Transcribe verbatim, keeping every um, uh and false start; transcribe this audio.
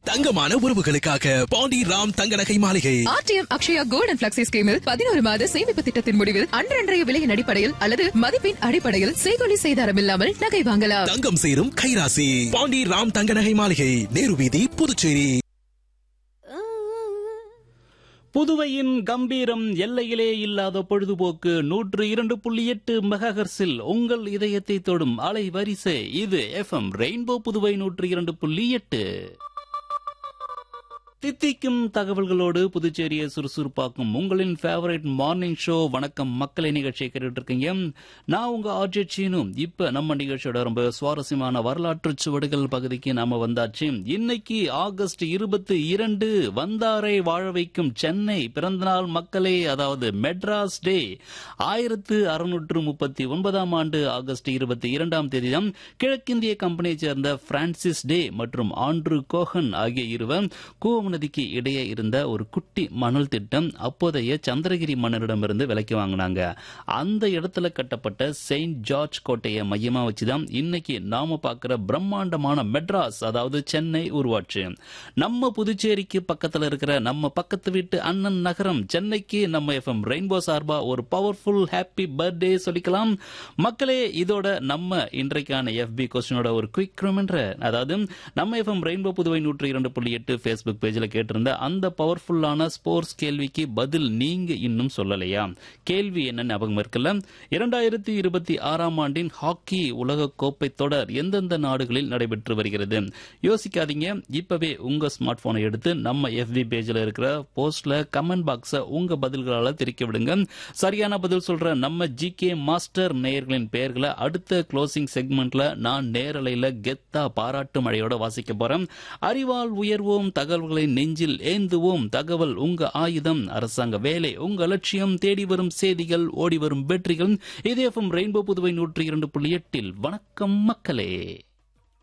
தங்கமான உறவுகளுக்காக பாண்டி ராம் தங்க நகை மாளிகை. RTM Akshaya gold and flexi ஸ்கீமில் பதினோரு மாத சேமிப்பு திட்டத்தின் முடிவில் அன்றன்றைய விலையின் அடிப்படையில் அல்லது மதிப்பின் அடிப்படையில் செய்கூலி செய்தாரம் இல்லாமல் நகை வாங்கலாம். தங்கம் சேரும் கைராசி பாண்டி ராம் தங்க நகை மாளிகை, நேரு வீதி, புதுச்சேரி. புதுவையின் கம்பீரம், எல்லையிலே இல்லாத பொழுதுபோக்கு. நூற்று இரண்டு புள்ளி எட்டு மெகாஹெர்ட்ஸில் உங்கள் இதயத்தை தொடும் அலை வரிசை இது எஃப்எம் ரெயின்போ புதுவை நூற்று இரண்டு புள்ளி எட்டு. தித்திக்கும் தகவல்களோடு புதுச்சேரியை சுறுசுறுப்பாக்கும் உங்களின் ஃபேவரட் மார்னிங் ஷோ வணக்கம் மக்களை நிகழ்ச்சியை கேட்டுட்டு இருக்கீங்க. நான் உங்க ஆர்ஜே சீனு. இப்ப நம்ம நிகழ்ச்சியோட ரொம்ப சுவாரஸ்யமான வரலாற்று சுவடுகள் பகுதிக்கு நாம வந்தாச்சு. இன்னைக்கு ஆகஸ்ட் இருபத்தி இரண்டு, வந்தாரை வாழ வைக்கும் சென்னை பிறந்தநாள் மக்களே, அதாவது மெட்ராஸ் டே. ஆயிரத்து அறுநூற்று முப்பத்தி ஒன்பதாம் ஆண்டு ஆகஸ்ட் இருபத்தி இரண்டாம் தேதி தான் கிழக்கிந்திய கம்பெனியை சேர்ந்த பிரான்சிஸ் டே மற்றும் ஆண்ட்ரூ கோஹன் ஆகிய இருவர் கூவம் நதிக்கு இடையே இருந்த ஒரு குட்டி மணல் திட்டம் அப்போதைய சந்திரகிரி மன்னரிடமிருந்து விலைக்கு வாங்கினாங்க. அந்த இடத்துல கட்டப்பட்ட செயின்ட் ஜார்ஜ் கோட்டையை மையமா வச்சுதான் இன்னைக்கு நாம பார்க்கிற பிரம்மாண்டமான மெட்ராஸ், அதாவது சென்னை உருவாச்சு. நம்ம புதுச்சேரிக்கு பக்கத்துல இருக்கிற நம்ம பக்கத்து வீட்டு அண்ணன் நகரம் சென்னைக்கு நம்ம எஃப்எம் ரெயின்போ சார்பா ஒரு பவர்ஃபுல் ஹாப்பி பர்த்டே சொல்லிக்கலாம். மக்களே, இதோட நம்ம இன்றைக்கான எஃபி கொஸ்டினோட ஒரு குயிக் ரிமைண்டர், அதாவது நம்ம எஃப்எம் ரெயின்போ புதுவை நூற்று இரண்டு புள்ளி எட்டு பேஸ்புக் பேஜ்ல கேட்டிருந்த அந்த பவர்ஃபுல்லான ஸ்போர்ட்ஸ் கேள்விக்கு பதில் நீங்க இன்னும் சொல்லலையா? கேள்வி என்ன ஞாபகம் இருக்குல்ல? இரண்டாயிரத்தி இருபத்தி ஆறாம் ஆண்டின் ஹாக்கி உலக கோப்பை தொடர் எந்தெந்த நாடுகளில் நடைபெற்று வருகிறது? யோசிக்காதீங்க, இப்பவே உங்க ஸ்மார்ட் போனை எடுத்து நம்ம எஃபி பேஜ்ல இருக்கிற போஸ்ட்ல கமெண்ட் பாக்ஸ உங்க பதில்களால தெரிவிக்க விடுங்க. சரியான பதில் சொல்ற நம்ம ஜி கே மாஸ்டர் நேயர்களின் பெயர்களை அடுத்த க்ளோசிங் செக்மெண்ட்ல நான் நேரலையில கெத்தா பாராட்டு மழையோட வாசிக்க போறேன். அறிவால் உயர்வோம், தகவல்களை நெஞ்சில் ஏந்துவோம், தகவல் உங்க ஆயுதம், அரசாங்க வேலை உங்க லட்சியம், தேடி வரும் செய்திகள், ஓடி வரும் வெற்றிகள். இது எஃப்எம் ரெயின்போ புதுவை நூற்றி இரண்டு புள்ளி எட்டில் வணக்கம் மக்களே.